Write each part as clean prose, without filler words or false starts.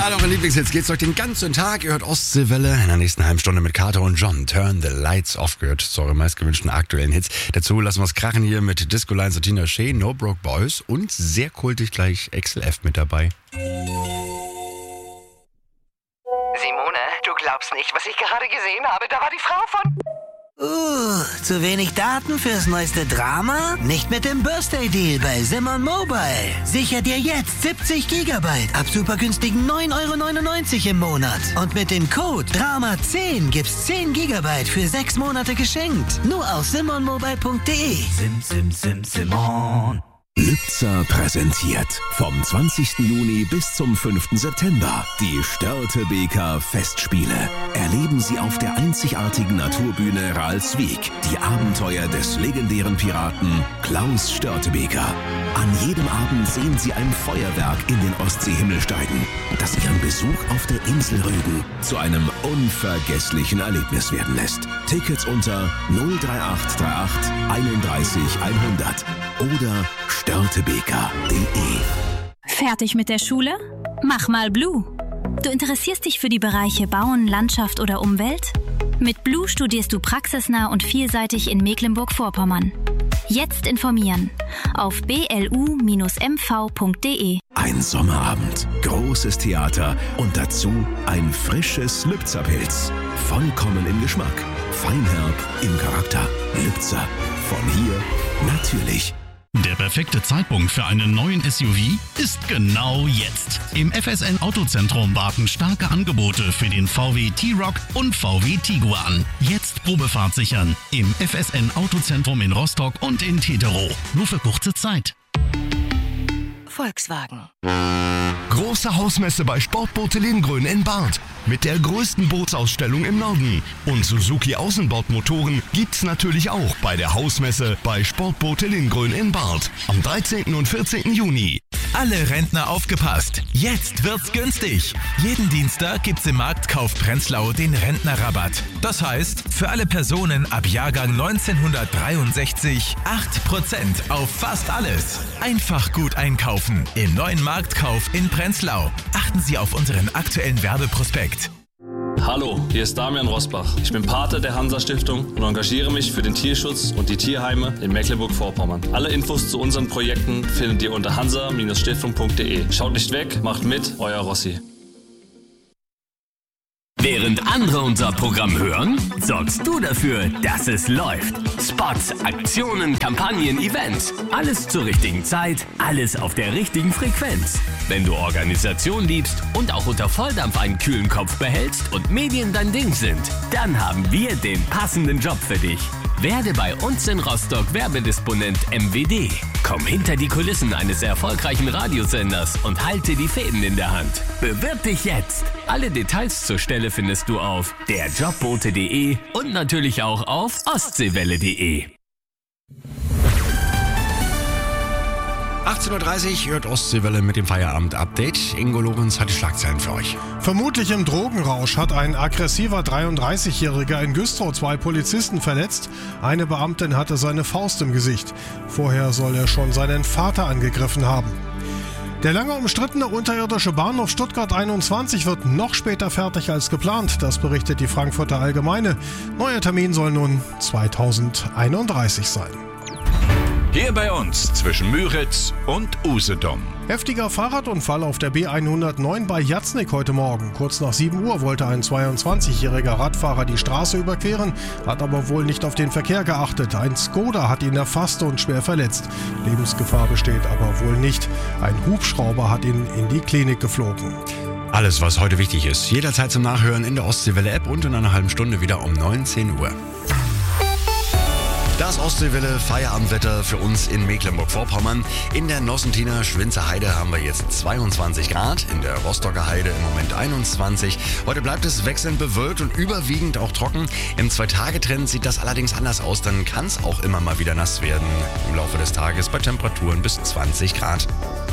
all eure Lieblingshits geht's euch den ganzen Tag. Ihr hört Ostseewelle in der nächsten halben Stunde mit Kater und John. Turn the Lights Off gehört zu euren meistgewünschten aktuellen Hits. Dazu lassen wir es krachen hier mit Disco Lines und Tina Shea, No Broke Boys und sehr kultig gleich XLF mit dabei. Simone, du glaubst nicht, was ich gerade gesehen habe. Da war die Frau von... Zu wenig Daten fürs neueste Drama? Nicht mit dem Birthday Deal bei Simon Mobile. Sicher dir jetzt 70 GB ab super günstigen 9,99 € im Monat. Und mit dem Code DRAMA10 gibt's 10 GB für 6 Monate geschenkt. Nur auf simonmobile.de. Simon. Lübzer präsentiert vom 20. Juni bis zum 5. September die Störtebeker Festspiele. Erleben Sie auf der einzigartigen Naturbühne Ralswiek die Abenteuer des legendären Piraten Klaus Störtebeker. An jedem Abend sehen Sie ein Feuerwerk in den Ostseehimmel steigen, das Ihren Besuch auf der Insel Rügen zu einem unvergesslichen Erlebnis werden lässt. Tickets unter 03838 31 100 oder störtebeker.de. Fertig mit der Schule? Mach mal Blue. Du interessierst dich für die Bereiche Bauen, Landschaft oder Umwelt? Mit Blue studierst du praxisnah und vielseitig in Mecklenburg-Vorpommern. Jetzt informieren auf blu-mv.de. Ein Sommerabend, großes Theater und dazu ein frisches Lübzer-Pilz. Vollkommen im Geschmack, feinherb im Charakter. Lübzer, von hier natürlich. Der perfekte Zeitpunkt für einen neuen SUV ist genau jetzt. Im FSN Autozentrum warten starke Angebote für den VW T-Roc und VW Tiguan. Jetzt Probefahrt sichern. Im FSN Autozentrum in Rostock und in Teterow. Nur für kurze Zeit. Volkswagen. Große Hausmesse bei Sportboote Lindgrün in Barth mit der größten Bootsausstellung im Norden. Und Suzuki Außenbordmotoren gibt's natürlich auch bei der Hausmesse bei Sportboote Lindgrün in Barth am 13. und 14. Juni. Alle Rentner aufgepasst, jetzt wird's günstig. Jeden Dienstag gibt's im Marktkauf Prenzlau den Rentnerrabatt. Das heißt, für alle Personen ab Jahrgang 1963 8% auf fast alles. Einfach gut einkaufen im neuen Marktkauf in Prenzlau. Achten Sie auf unseren aktuellen Werbeprospekt. Hallo, hier ist Damian Rosbach. Ich bin Pate der Hansa-Stiftung und engagiere mich für den Tierschutz und die Tierheime in Mecklenburg-Vorpommern. Alle Infos zu unseren Projekten findet ihr unter hansa-stiftung.de. Schaut nicht weg, macht mit, euer Rossi. Während andere unser Programm hören, sorgst du dafür, dass es läuft. Spots, Aktionen, Kampagnen, Events. Alles zur richtigen Zeit, alles auf der richtigen Frequenz. Wenn du Organisation liebst und auch unter Volldampf einen kühlen Kopf behältst und Medien dein Ding sind, dann haben wir den passenden Job für dich. Werde bei uns in Rostock Werbedisponent MWD. Komm hinter die Kulissen eines erfolgreichen Radiosenders und halte die Fäden in der Hand. Bewirb dich jetzt. Alle Details zur Stelle findest du auf derjobbote.de und natürlich auch auf ostseewelle.de. 18.30 Uhr hört Ostseewelle mit dem Feierabend-Update. Ingo Lorenz hat die Schlagzeilen für euch. Vermutlich im Drogenrausch hat ein aggressiver 33-Jähriger in Güstrow 2 Polizisten verletzt. Eine Beamtin hatte seine Faust im Gesicht. Vorher soll er schon seinen Vater angegriffen haben. Der lange umstrittene unterirdische Bahnhof Stuttgart 21 wird noch später fertig als geplant. Das berichtet die Frankfurter Allgemeine. Neuer Termin soll nun 2031 sein. Hier bei uns zwischen Müritz und Usedom. Heftiger Fahrradunfall auf der B109 bei Jatznik heute Morgen. Kurz nach 7 Uhr wollte ein 22-jähriger Radfahrer die Straße überqueren, hat aber wohl nicht auf den Verkehr geachtet. Ein Skoda hat ihn erfasst und schwer verletzt. Lebensgefahr besteht aber wohl nicht. Ein Hubschrauber hat ihn in die Klinik geflogen. Alles, was heute wichtig ist, jederzeit zum Nachhören in der Ostseewelle-App und in einer halben Stunde wieder um 19 Uhr. Das Ostseewelle Feierabendwetter für uns in Mecklenburg-Vorpommern. In der Nossentiner Schwinzer Heide haben wir jetzt 22 Grad, in der Rostocker Heide im Moment 21. Heute bleibt es wechselnd bewölkt und überwiegend auch trocken. Im 2-Tage-Trend sieht das allerdings anders aus, dann kann es auch immer mal wieder nass werden im Laufe des Tages bei Temperaturen bis 20 Grad.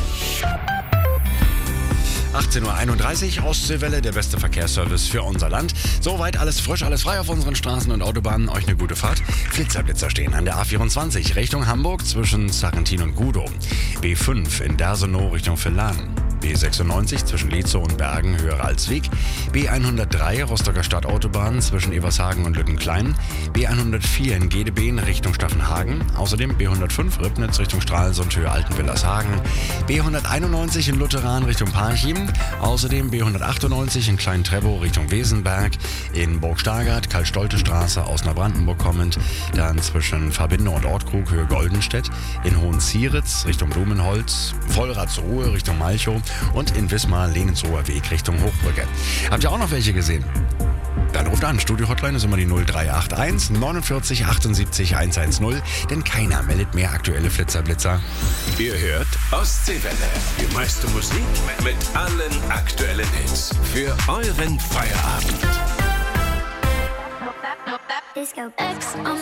18.31 Uhr, Ostseewelle, der beste Verkehrsservice für unser Land. Soweit alles frisch, alles frei auf unseren Straßen und Autobahnen. Euch eine gute Fahrt. Blitzerblitzer stehen an der A24 Richtung Hamburg zwischen Sarrentin und Gudow. B5 in Dersenow Richtung Villan. B96 zwischen Leetzow und Bergen Höhe Ralsweg, B103 Rostocker Stadtautobahn zwischen Evershagen und Lüttenklein, B104 in Gedebeen Richtung Staffenhagen, außerdem B105 Ribnitz Richtung Stralsund Höhe Altenwillershagen, B191 in Lutheran Richtung Parchim, außerdem B198 in Klein-Trebow Richtung Wesenberg, in Burg-Stargard Karl-Stolte-Straße aus Neubrandenburg kommend, dann zwischen Verbinde und Ortkrug Höhe Goldenstedt, in Hohenzieritz Richtung Blumenholz, Vollratsruhe Richtung Malchow und in Wismar Lehnshoher Weg Richtung Hochbrücke. Habt ihr auch noch welche gesehen? Dann ruft an. Studio-Hotline ist immer die 0381 49 78 110, denn keiner meldet mehr aktuelle Flitzer-Blitzer. Ihr hört Ostseewelle. Die meiste Musik mit allen aktuellen Hits. Für euren Feierabend.